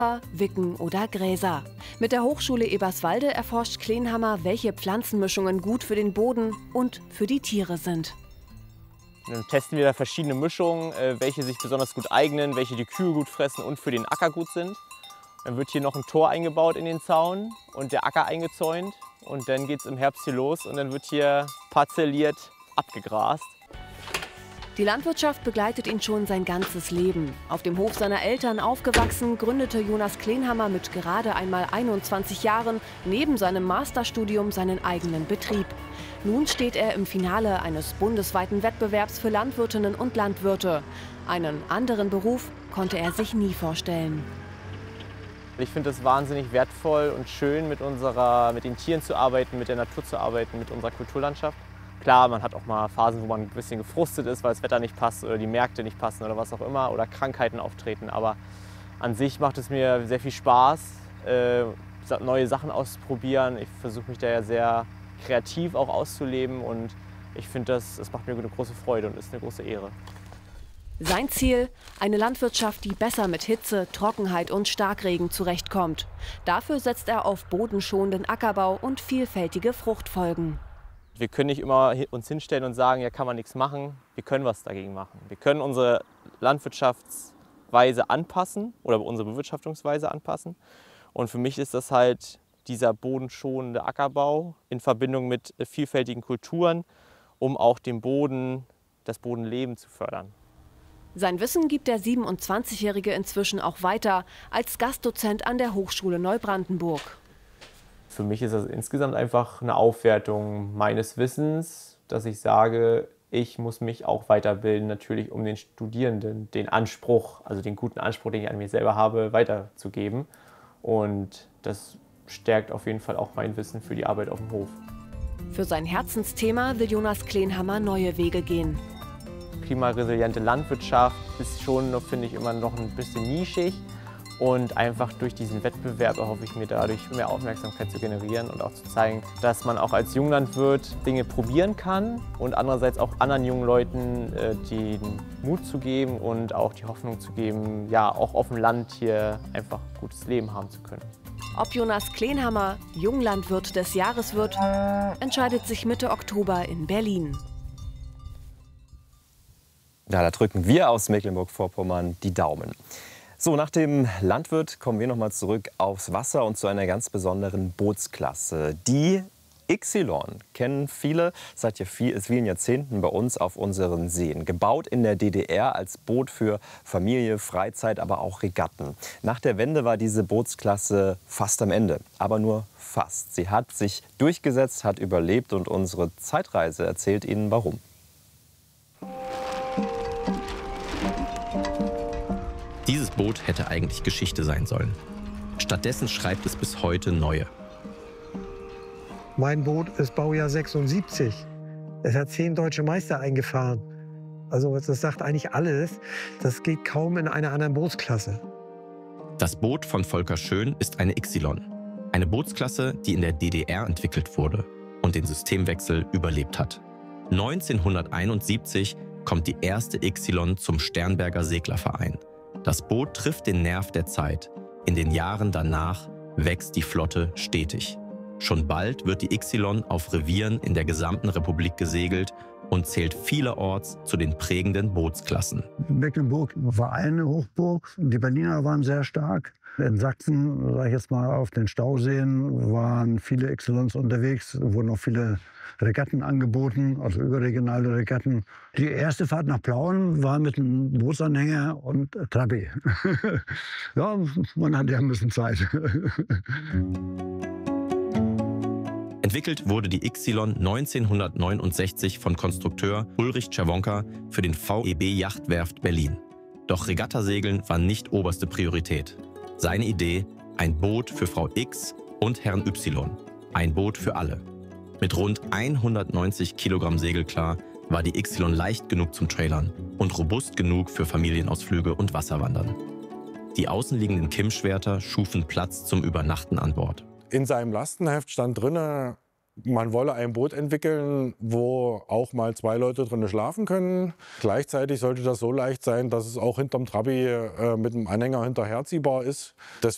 Wicken oder Gräser. Mit der Hochschule Eberswalde erforscht Kleenhammer, welche Pflanzenmischungen gut für den Boden und für die Tiere sind. Dann testen wir da verschiedene Mischungen, welche sich besonders gut eignen, welche die Kühe gut fressen und für den Acker gut sind. Dann wird hier noch ein Tor eingebaut in den Zaun und der Acker eingezäunt. Und dann geht es im Herbst hier los und dann wird hier parzelliert abgegrast. Die Landwirtschaft begleitet ihn schon sein ganzes Leben. Auf dem Hof seiner Eltern aufgewachsen, gründete Jonas Kleenhammer mit gerade einmal 21 Jahren neben seinem Masterstudium seinen eigenen Betrieb. Nun steht er im Finale eines bundesweiten Wettbewerbs für Landwirtinnen und Landwirte. Einen anderen Beruf konnte er sich nie vorstellen. Ich finde es wahnsinnig wertvoll und schön, mit den Tieren zu arbeiten, mit der Natur zu arbeiten, mit unserer Kulturlandschaft. Klar, man hat auch mal Phasen, wo man ein bisschen gefrustet ist, weil das Wetter nicht passt oder die Märkte nicht passen oder was auch immer oder Krankheiten auftreten. Aber an sich macht es mir sehr viel Spaß, neue Sachen auszuprobieren. Ich versuche mich da ja sehr kreativ auch auszuleben und ich finde, das macht mir eine große Freude und ist eine große Ehre. Sein Ziel: eine Landwirtschaft, die besser mit Hitze, Trockenheit und Starkregen zurechtkommt. Dafür setzt er auf bodenschonenden Ackerbau und vielfältige Fruchtfolgen. Wir können nicht immer uns hinstellen und sagen, ja, kann man nichts machen. Wir können was dagegen machen. Wir können unsere Landwirtschaftsweise anpassen oder unsere Bewirtschaftungsweise anpassen. Und für mich ist das halt dieser bodenschonende Ackerbau in Verbindung mit vielfältigen Kulturen, um auch den Boden, das Bodenleben zu fördern. Sein Wissen gibt der 27-Jährige inzwischen auch weiter als Gastdozent an der Hochschule Neubrandenburg. Für mich ist das insgesamt einfach eine Aufwertung meines Wissens, dass ich sage, ich muss mich auch weiterbilden, natürlich um den Studierenden den Anspruch, also den guten Anspruch, den ich an mir selber habe, weiterzugeben. Und das stärkt auf jeden Fall auch mein Wissen für die Arbeit auf dem Hof. Für sein Herzensthema will Jonas Kleenhammer neue Wege gehen. Klimaresiliente Landwirtschaft ist schon, finde ich, immer noch ein bisschen nischig. Und einfach durch diesen Wettbewerb erhoffe ich mir dadurch mehr Aufmerksamkeit zu generieren und auch zu zeigen, dass man auch als Junglandwirt Dinge probieren kann und andererseits auch anderen jungen Leuten den Mut zu geben und auch die Hoffnung zu geben, ja, auch auf dem Land hier einfach ein gutes Leben haben zu können. Ob Jonas Kleenhammer Junglandwirt des Jahres wird, entscheidet sich Mitte Oktober in Berlin. Ja, da drücken wir aus Mecklenburg-Vorpommern die Daumen. So, nach dem Landwirt kommen wir noch mal zurück aufs Wasser und zu einer ganz besonderen Bootsklasse. Die Yxilon kennen viele seit vielen Jahrzehnten bei uns auf unseren Seen. Gebaut in der DDR als Boot für Familie, Freizeit, aber auch Regatten. Nach der Wende war diese Bootsklasse fast am Ende, aber nur fast. Sie hat sich durchgesetzt, hat überlebt und unsere Zeitreise erzählt Ihnen warum. Dieses Boot hätte eigentlich Geschichte sein sollen. Stattdessen schreibt es bis heute neue. Mein Boot ist Baujahr 76. Es hat 10 deutsche Meister eingefahren. Also das sagt eigentlich alles. Das geht kaum in einer anderen Bootsklasse. Das Boot von Volker Schön ist eine Yxilon. Eine Bootsklasse, die in der DDR entwickelt wurde und den Systemwechsel überlebt hat. 1971 kommt die erste Yxilon zum Sternberger Seglerverein. Das Boot trifft den Nerv der Zeit. In den Jahren danach wächst die Flotte stetig. Schon bald wird die Yxilon auf Revieren in der gesamten Republik gesegelt und zählt vielerorts zu den prägenden Bootsklassen. Mecklenburg war eine Hochburg, die Berliner waren sehr stark. In Sachsen, sage ich jetzt mal, auf den Stauseen waren viele Yxilons unterwegs, wurden auch viele Regatten angeboten, also überregionale Regatten. Die erste Fahrt nach Plauen war mit einem Bootsanhänger und Trabi. Ja, man hatte ja ein bisschen Zeit. Entwickelt wurde die Yxilon 1969 von Konstrukteur Ulrich Czerwonka für den VEB Yachtwerft Berlin. Doch Regattasegeln war nicht oberste Priorität. Seine Idee: ein Boot für Frau X und Herrn Y. Ein Boot für alle. Mit rund 190 Kilogramm Segelklar war die Yxilon leicht genug zum Trailern und robust genug für Familienausflüge und Wasserwandern. Die außenliegenden Kimmschwerter schufen Platz zum Übernachten an Bord. In seinem Lastenheft stand drin, man wolle ein Boot entwickeln, wo auch mal 2 Leute drin schlafen können. Gleichzeitig sollte das so leicht sein, dass es auch hinterm Trabi mit einem Anhänger hinterherziehbar ist. Deswegen